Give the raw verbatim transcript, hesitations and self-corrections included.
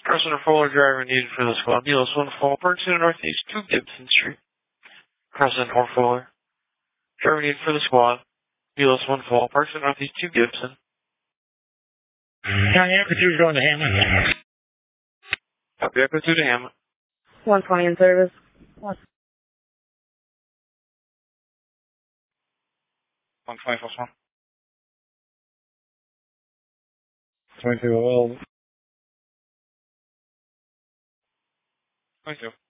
Customer Fuller driver needed for the squad. Needless one fall, Park to the Northeast, two Gibson Street. Crescent or Fuller. Driver needed for the squad. Needless one fall, Park to the Northeast, two Gibson. County Echo two is going to Hammond. Copy Echo two to Hammond. one twenty in service. one twenty plus one. twenty-two, well. twenty-two.